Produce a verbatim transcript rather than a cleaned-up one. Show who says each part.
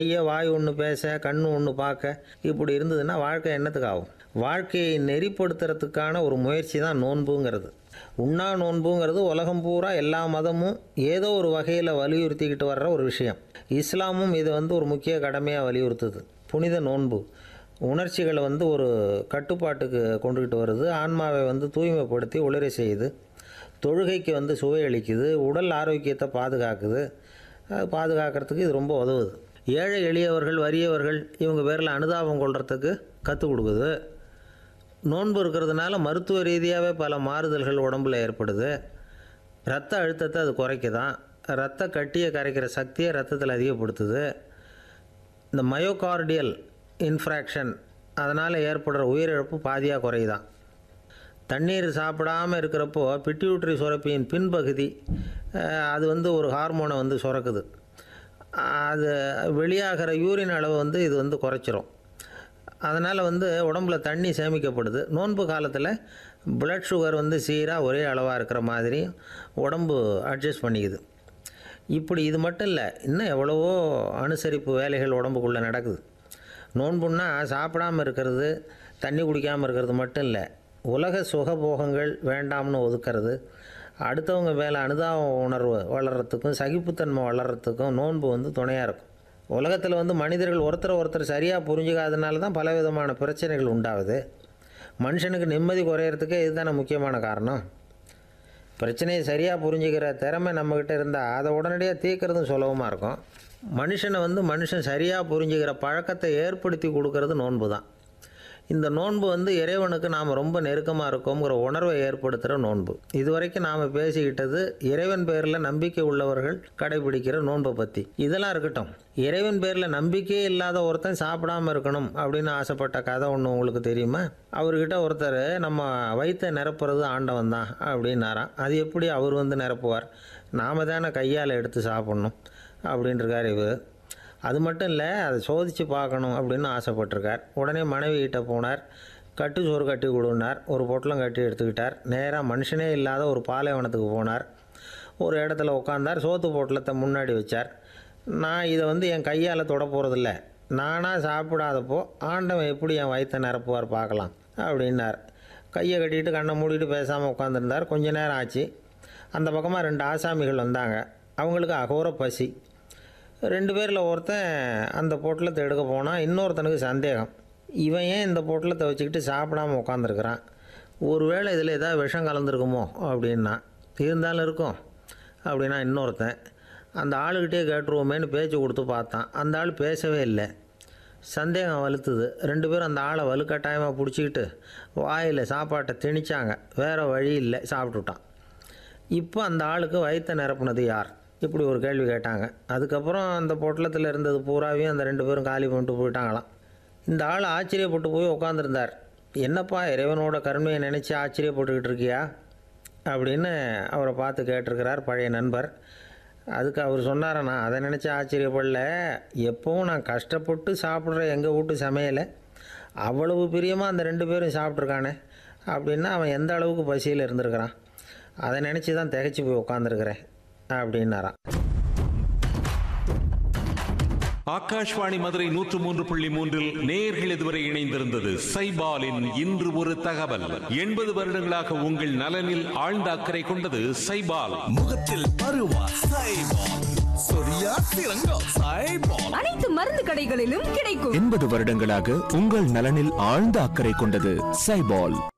Speaker 1: ஐய வாய் ஒன்று பேச கண்ணு ஒன்று பார்க்க இப்படி இருந்ததுன்னா வாழ்க்கை என்னத்துக்கு ஆகும்? வாழ்க்கையை நெறிப்படுத்துறதுக்கான ஒரு முயற்சி தான் நோன்புங்கிறது. உண்ணா நோன்புங்கிறது உலகம் பூரா எல்லா மதமும் ஏதோ ஒரு வகையில் வலியுறுத்திக்கிட்டு வர்ற ஒரு விஷயம். இஸ்லாமும் இதை வந்து ஒரு முக்கிய கடமையாக வலியுறுத்துது. புனித நோன்பு உணர்ச்சிகளை வந்து ஒரு கட்டுப்பாட்டுக்கு கொண்டுக்கிட்டு வருது. ஆன்மாவை வந்து தூய்மைப்படுத்தி ஒளிரை செய்யுது. தொழுகைக்கு வந்து சுவை அளிக்குது. உடல் ஆரோக்கியத்தை பாதுகாக்குது. பாதுகாக்கிறதுக்கு இது ரொம்ப உதவுது. ஏழை எளியவர்கள் வறியவர்கள் இவங்க பேரில் அனுதாபம் கொள்றதுக்கு கற்றுக் கொடுக்குது. நோன்பு இருக்கிறதுனால மருத்துவ ரீதியாகவே பல மாறுதல்கள் உடம்பில் ஏற்படுது. இரத்த அழுத்தத்தை அது குறைக்குதான். இரத்த கட்டியை கரைக்கிற சக்தியை ரத்தத்தில் அதிகப்படுத்துது. இந்த மயோகார்டியல் இன்ஃப்ராக்ஷன் அதனால் ஏற்படுற உயிரிழப்பு பாதியாக குறையுதான். தண்ணீர் சாப்பிடாமல் இருக்கிறப்போ பிட்யூட்ரி சுரப்பியின் பின்பகுதி அது வந்து ஒரு ஹார்மோனை வந்து சுரக்குது. அது வெளியாகிற யூரின் அளவு வந்து இது வந்து குறைச்சிரும். அதனால் வந்து உடம்புல தண்ணி சேமிக்கப்படுது. நோன்பு காலத்தில் பிளட் சுகர் வந்து சீராக ஒரே அளவாக இருக்கிற மாதிரி உடம்பு அட்ஜஸ்ட் பண்ணிக்குது. இப்படி இது மட்டும் இல்லை, இன்னும் எவ்வளவோ அனுசரிப்பு வேலைகள் உடம்புக்குள்ளே நடக்குது. நோன்புன்னா சாப்பிடாமல் இருக்கிறது, தண்ணி குடிக்காமல் இருக்கிறது மட்டும் இல்லை. உலக சுகபோகங்கள் வேண்டாம்னு ஒதுக்கிறது, அடுத்தவங்க மேலே அனுதாப உணர்வு வளர்கிறதுக்கும் சகிப்புத்தன்மை வளர்கிறதுக்கும் நோன்பு வந்து துணையாக இருக்கும். உலகத்தில் வந்து மனிதர்கள் ஒருத்தரை ஒருத்தர் சரியாக புரிஞ்சுக்காதனால தான் பலவிதமான பிரச்சனைகள் உண்டாகுது. மனுஷனுக்கு நிம்மதி குறையிறதுக்கே இதுதானே முக்கியமான காரணம். பிரச்சனையை சரியாக புரிஞ்சுக்கிற திறமை நம்மக்கிட்ட இருந்தால் அதை உடனடியாக தீர்க்கறதும் சுலபமாக இருக்கும். மனுஷனை வந்து மனுஷன் சரியாக புரிஞ்சுக்கிற பழக்கத்தை ஏற்படுத்தி கொடுக்கறது நோன்பு தான். இந்த நோன்பு வந்து இறைவனுக்கு நாம் ரொம்ப நெருக்கமாக இருக்கோங்கிற உணர்வை ஏற்படுத்துகிற நோன்பு. இதுவரைக்கும் நாம் பேசிக்கிட்டது இறைவன் பேரில் நம்பிக்கை உள்ளவர்கள் கடைபிடிக்கிற நோன்பை பற்றி. இதெல்லாம் இருக்கட்டும், இறைவன் பேரில் நம்பிக்கையே இல்லாத ஒருத்தன் சாப்பிடாமல் இருக்கணும் அப்படின்னு ஆசைப்பட்ட கதை ஒன்று உங்களுக்கு தெரியுமா? அவர்கிட்ட ஒருத்தர் நம்ம வயிற்றை நிரப்புறது ஆண்டவன் தான் அப்படின்னாராம். அது எப்படி அவர் வந்து நிரப்புவார்? நாம் தானே கையால் எடுத்து சாப்பிட்ணும் அப்படின்ட்டுருக்கார் இவர். அது மட்டும் இல்லை, அதை சோதித்து பார்க்கணும் அப்படின்னு ஆசைப்பட்டிருக்கார். உடனே மனைவிகிட்ட போனார். கட்டு சோறு கட்டி கொடுனார். ஒரு பொட்டலம் கட்டி எடுத்துக்கிட்டார். நேராக மனுஷனே இல்லாத ஒரு பாலைவனத்துக்கு போனார். ஒரு இடத்துல உட்காந்தார். சோத்து பொட்டலத்தை முன்னாடி வச்சார். நான் இதை வந்து என் கையால் தொட போகிறதில்ல, நானாக சாப்பிடாதப்போ ஆண்டவன் எப்படி என் வயிற்றை நிரப்புவார் பார்க்கலாம் அப்படின்னார். கையை கட்டிக்கிட்டு கண்ணை மூடிட்டு பேசாமல் உட்காந்துருந்தார். கொஞ்ச நேரம் ஆச்சு. அந்த பக்கமாக ரெண்டு ஆசாமிகள் வந்தாங்க. அவங்களுக்கு அகோர பசி. ரெண்டு பேரில் ஒருத்தன் அந்த பொட்டலத்தை எடுக்க போனால் இன்னொருத்தனுக்கு சந்தேகம், இவன் ஏன் இந்த பொட்டலத்தை வச்சுக்கிட்டு சாப்பிடாமல் உட்காந்துருக்குறான், ஒருவேளை இதில் ஏதாவது விஷம் கலந்துருக்குமோ அப்படின்னா. இருந்தாலும் இருக்கும் அப்படின்னா இன்னொருத்தன். அந்த ஆளுக்கிட்டே கேட்டுருவோமேனு பேச்சு கொடுத்து பார்த்தான். அந்த ஆள் பேசவே இல்லை. சந்தேகம் வலுத்துது. ரெண்டு பேரும் அந்த ஆளை வலுக்கட்டாயமாக பிடிச்சிக்கிட்டு வாயில் சாப்பாட்டை திணிச்சாங்க. வேறு வழி இல்லை, சாப்பிட்டுட்டான். இப்போ அந்த ஆளுக்கு வயிற்றை நிரப்புனது யார்? இப்படி ஒரு கேள்வி கேட்டாங்க. அதுக்கப்புறம் அந்த பொட்டலத்தில் இருந்தது பூராவையும் அந்த ரெண்டு பேரும் காலி பண்ணிட்டு போயிட்டாங்களாம். இந்த ஆள் ஆச்சரியப்பட்டு போய் உட்காந்துருந்தார். என்னப்பா இறைவனோட கருணையை நினச்சி ஆச்சரியப்பட்டுக்கிட்டு இருக்கியா அப்படின்னு அவரை பார்த்து கேட்டிருக்கிறார் பழைய நண்பர். அதுக்கு அவர் சொன்னார, நான் அதை நினச்சி ஆச்சரியப்படல, எப்போவும் நான் கஷ்டப்பட்டு சாப்பிட்ற எங்கள் வீட்டு சமையலை அவ்வளவு பிரியமாக அந்த ரெண்டு பேரும் சாப்பிட்ருக்கானே அப்படின்னா அவன் எந்த அளவுக்கு பசியில் இருந்திருக்கிறான், அதை நினச்சி தான் திகைச்சி போய் உட்காந்துருக்கிறேன் அப்படின்னாராம்.
Speaker 2: ஆகாஷ்வாணி மதுரை நூற்று மூன்று புள்ளி மூன்றில் நேயர்கள் இதுவரை இணைந்திருந்தது சைபாலின் இன்று ஒரு தகவல். எண்பது வருடங்களாக உங்கள் நலனில் ஆழ்ந்த அக்கறை கொண்டது சைபால்.
Speaker 3: முகத்தில் பருவா சைபால், சொரியா சிறங்கா சைபால்,
Speaker 4: அனைத்து மருந்து கடைகளிலும் கிடைக்கும்.
Speaker 5: எண்பது வருடங்களாக உங்கள் நலனில் ஆழ்ந்த அக்கறை கொண்டது சைபால்.